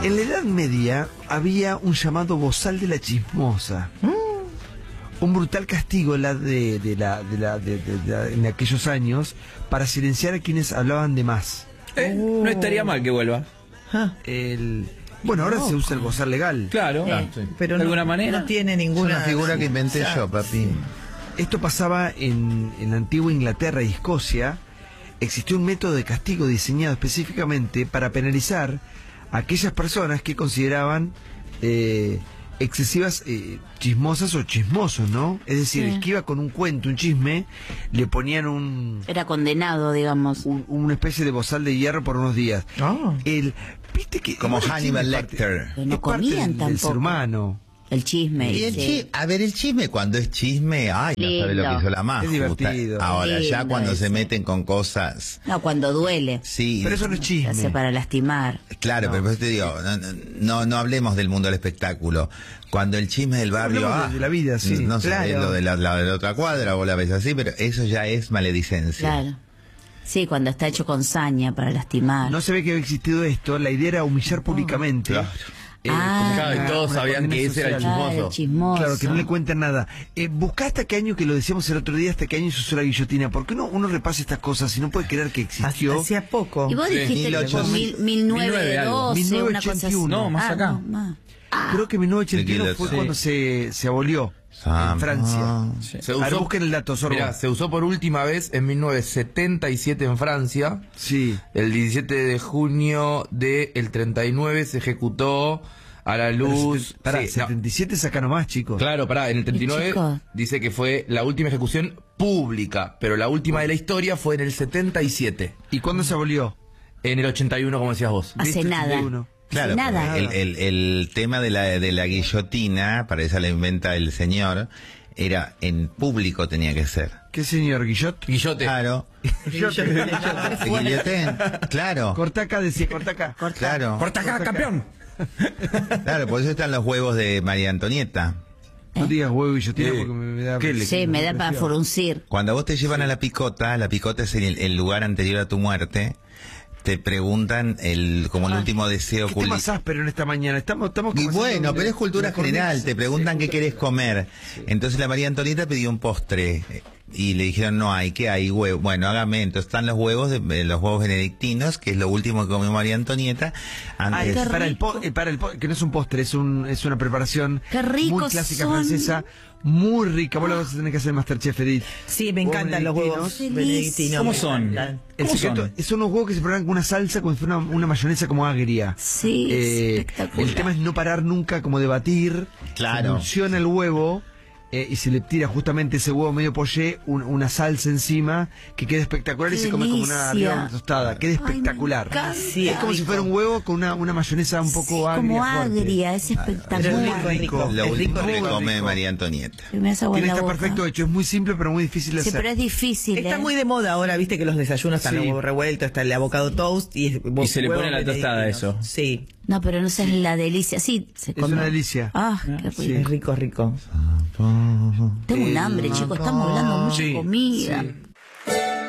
En la Edad Media había un llamado bozal de la chismosa. Un brutal castigo en aquellos años para silenciar a quienes hablaban de más. No estaría mal que vuelva. Bueno, ahora se usa el bozal legal. Claro, sí. Pero de alguna manera no tiene ninguna... Es una figura que inventé yo, papi. Esto pasaba en la antigua Inglaterra y Escocia. Existió un método de castigo diseñado específicamente para penalizar a aquellas personas que consideraban excesivas chismosas o chismosos, ¿no? Es decir, el que iba con un cuento, un chisme, le ponían Era condenado, digamos. una especie de bozal de hierro por unos días. ¿Viste que como Hannibal Lecter? Pero no comían del ser tampoco. humano. El chisme. Y el chisme, cuando es chisme, ay, no sabe lo que hizo la más. Es divertido. Ahora, ya Lindo cuando se eso. meten con cosas... No, cuando duele. Sí. Pero eso no es Se chisme. hace para lastimar. Claro, pero por eso te digo, no hablemos del mundo del espectáculo. Cuando el chisme del barrio... Hablemos de la vida, sí. No sé, Claro. lo de la otra cuadra, vos la ves así, pero eso ya es maledicencia. Claro. Sí, cuando está hecho con saña para lastimar. No se ve que había existido esto. La idea era humillar públicamente. Claro. Claro, y todos sabían que ese era el Claro, chismoso. el chismoso. Claro, que no le cuentan nada. Buscá hasta qué año, que lo decíamos el otro día, hasta qué año se usó la guillotina. Porque uno repasa estas cosas y no puede creer que existió. Hacía poco. Y vos dijiste que por 1912, 1981. una cosa así. No, más acá. No, más. Creo que 1981 fue Sí. cuando se abolió en Francia. Se A ver, busquen el dato, Sorbo. Mirá, se usó por última vez en 1977 en Francia. Sí. El 17 de junio del 39 se ejecutó a la luz... Pará, Sí, no. 77 saca nomás, chicos. Claro, pará, en el 39 chicos. dice que fue la última ejecución pública, pero la última de la historia fue en el 77. ¿Y cuándo se abolió? En el 81, como decías vos. Hace ¿Viste? nada. 81. Claro, Hace nada. porque el tema de la guillotina, para eso la inventa el señor, era en público tenía que ser. ¿Qué señor Guillot? Guillote. Claro. Guillotén, claro. Corta acá, decía, corta acá. Claro. ¡Corta acá, campeón! Claro, por eso están los huevos de María Antonieta. No digas huevo guillotina porque me da... Sí, me da para fruncir. Cuando vos te llevan a la picota es el lugar anterior a tu muerte. Te preguntan como el último deseo ¿Qué te pasás, pero en esta mañana? Estamos Y bueno, pero es cultura general, te preguntan qué querés comer. Entonces la María Antonieta pidió un postre y le dijeron no hay, ¿qué hay? Huevo. Bueno, hágame, entonces están los huevos los huevos benedictinos, que es lo último que comió María Antonieta. Antes, qué para el que no es un postre, es una preparación Qué ricos muy clásica son. francesa, muy rica. Vos la vas a tener que hacer Masterchef, Edith. Sí, me encantan los huevos benedictinos. benedictinos. ¿Cómo me son? encantan. El ¿Cómo secreto son? son unos huevos que se preparan con una salsa, como si fuera una mayonesa como agria. Sí, espectacular. El tema es no parar nunca como de batir. Claro. Se emulsiona el huevo y se le tira justamente ese huevo medio poché, una salsa encima que queda espectacular y ¡Qué se come como una delicia! arriba una tostada. Queda Ay, me espectacular. encanta. Sí, Es como si rico. fuera un huevo con una mayonesa un poco agria. Como fuerte. agria, es Pero es espectacular. rico. lo Es último rico, que rico. come rico. María Antonieta. Me hace agua en Tiene la que estar boca. perfecto hecho. Es muy simple, pero muy difícil de Sí, hacer. pero es difícil. Está muy de moda ahora, viste que los desayunos están Sí. los huevos revueltos, está el avocado toast y se le pone a la tostada eso. Sí, No, pero no sé, es la delicia. Sí, se Es come. una delicia. Ah, qué rico. es rico, rico. Tengo un hambre, chicos. Estamos hablando mucha Sí, comida. sí.